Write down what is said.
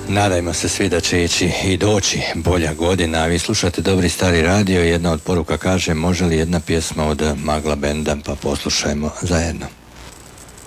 Nadajmo se svi da će ići i doći bolja godina, a vi slušate Dobri stari radio. Jedna od poruka kaže: može li jedna pjesma od Magla benda, pa poslušajmo zajedno.